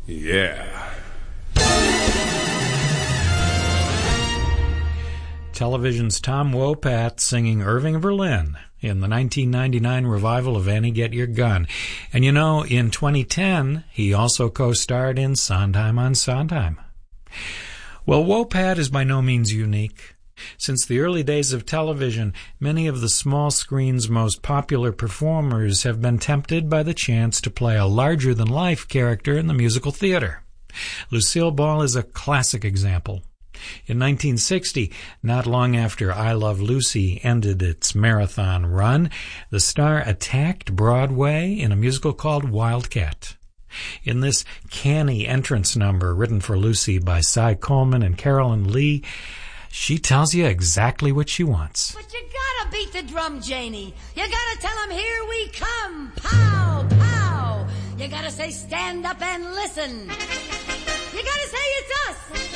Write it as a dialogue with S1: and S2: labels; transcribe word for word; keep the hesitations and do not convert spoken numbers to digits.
S1: Yeah.
S2: Television's Tom Wopat singing Irving Berlin in the nineteen ninety-nine revival of Annie Get Your Gun. And you know, in twenty ten, he also co-starred in Sondheim on Sondheim. Well, Wopat is by no means unique. Since the early days of television, many of the small screen's most popular performers have been tempted by the chance to play a larger-than-life character in the musical theater. Lucille Ball is a classic example. In nineteen sixty, not long after I Love Lucy ended its marathon run, the star attacked Broadway in a musical called Wildcat. In this canny entrance number written for Lucy by Cy Coleman and Carolyn Lee, she tells you exactly what she wants.
S3: But you gotta beat the drum, Janie. You gotta tell them, here we come. Pow, pow. You gotta say, stand up and listen. You gotta say, it's us.